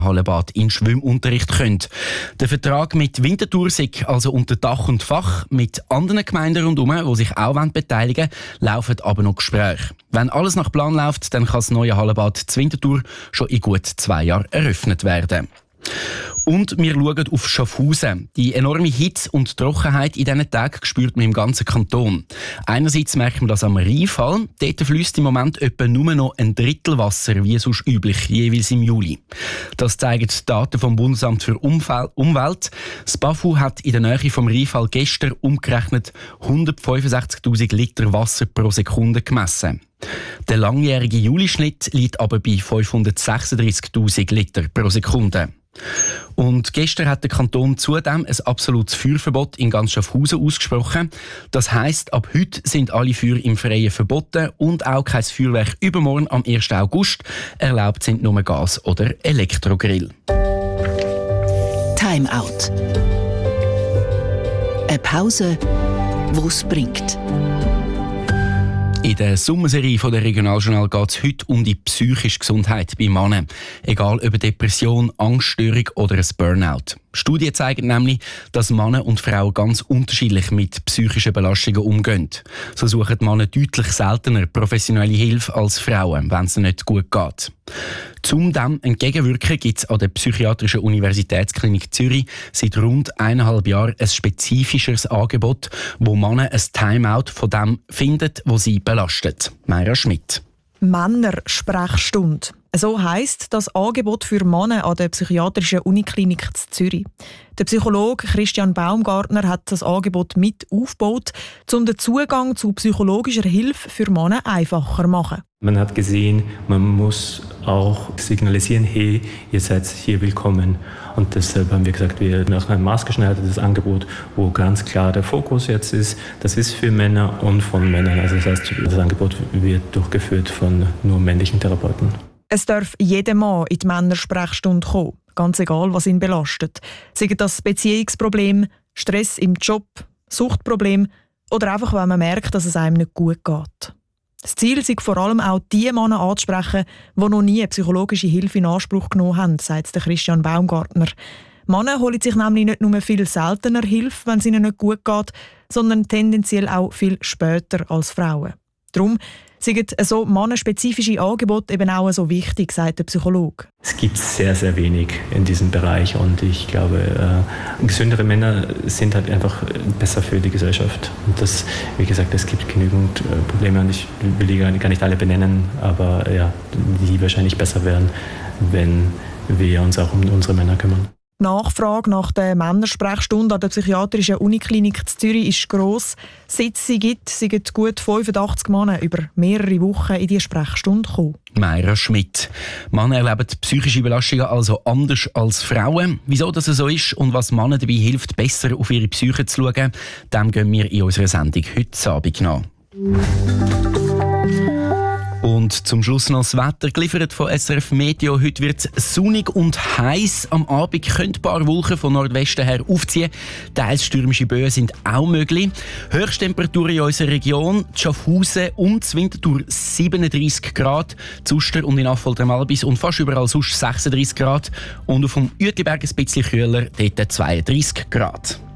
Hallenbad in Schwimmunterricht können. Der Vertrag mit Winterthur sei also unter Dach und Fach. Mit anderen Gemeinden rundherum, die sich auch beteiligen wollen, laufen aber noch Gespräche. Wenn alles nach Plan läuft, dann kann das neue Hallenbad zu Winterthur schon in gut 2 Jahren eröffnet werden. Und wir schauen auf Schaffhausen. Die enorme Hitze und Trockenheit in diesen Tagen spürt man im ganzen Kanton. Einerseits merkt man das am Rheinfall. Dort fließt im Moment etwa nur noch 1/3 Wasser, wie sonst üblich, jeweils im Juli. Das zeigen die Daten vom Bundesamt für Umwelt. Das BAFU hat in der Nähe vom Rheinfall gestern umgerechnet 165'000 Liter Wasser pro Sekunde gemessen. Der langjährige Julischnitt liegt aber bei 536'000 Liter pro Sekunde. Und gestern hat der Kanton zudem ein absolutes Feuerverbot in ganz Schaffhausen ausgesprochen. Das heisst, ab heute sind alle Feuer im Freien verboten und auch kein Feuerwerk übermorgen am 1. August. Erlaubt sind nur Gas- oder Elektrogrill. Time Out. Eine Pause, die es bringt. In der Sommerserie von der Regionaljournal geht es heute um die psychische Gesundheit bei Männern. Egal ob Depression, Angststörung oder ein Burnout. Studien zeigen nämlich, dass Männer und Frauen ganz unterschiedlich mit psychischen Belastungen umgehen. So suchen Männer deutlich seltener professionelle Hilfe als Frauen, wenn es nicht gut geht. Um dem entgegenwirken gibt es an der Psychiatrischen Universitätsklinik Zürich seit rund 1,5 Jahren ein spezifischeres Angebot, wo Männer ein Timeout von dem finden, was sie belastet. Mayra Schmidt. Männersprechstunde. So heisst das Angebot für Männer an der Psychiatrischen Uniklinik Zürich. Der Psychologe Christian Baumgartner hat das Angebot mit aufgebaut, um den Zugang zu psychologischer Hilfe für Männer einfacher zu machen. Man hat gesehen, man muss auch signalisieren, hey, ihr seid hier willkommen. Und deshalb haben wir gesagt, wir machen ein maßgeschneidertes Angebot, wo ganz klar der Fokus jetzt ist. Das ist für Männer und von Männern. Also das heißt, das Angebot wird durchgeführt von nur männlichen Therapeuten. Es darf jeder Mann in die Männersprechstunde kommen, ganz egal, was ihn belastet. Sei das Beziehungsproblem, Stress im Job, Suchtproblem oder einfach, wenn man merkt, dass es einem nicht gut geht. Das Ziel ist vor allem auch, die Männer anzusprechen, die noch nie psychologische Hilfe in Anspruch genommen haben, sagt Christian Baumgartner. Männer holen sich nämlich nicht nur viel seltener Hilfe, wenn es ihnen nicht gut geht, sondern tendenziell auch viel später als Frauen. Darum sind so mannenspezifische Angebote eben auch so wichtig, sagt der Psychologe. Es gibt sehr, sehr wenig in diesem Bereich und ich glaube, gesündere Männer sind halt einfach besser für die Gesellschaft. Und das, wie gesagt, es gibt genügend Probleme und ich will die gar nicht alle benennen, aber ja, die wahrscheinlich besser wären, wenn wir uns auch um unsere Männer kümmern. Die Nachfrage nach der Männersprechstunde an der Psychiatrischen Uniklinik Zürich ist gross. Seit es sie gibt, sind gut 85 Männer über mehrere Wochen in diese Sprechstunde gekommen. Mayra Schmidt. Männer erleben psychische Belastungen also anders als Frauen. Wieso das so ist und was Männern dabei hilft, besser auf ihre Psyche zu schauen, dem gehen wir in unserer Sendung heute Abend nach. Und zum Schluss noch das Wetter, geliefert von SRF Meteo. Heute wird es sonnig und heiß. Am Abend können ein paar Wolken von Nordwesten her aufziehen. Teils stürmische Böen sind auch möglich. Höchsttemperaturen in unserer Region: Schaffhausen und Winterthur 37 Grad, Zuster und in Affolter-Malbis und fast überall sonst 36 Grad. Und auf dem Uetliberg ein bisschen kühler, dort 32 Grad.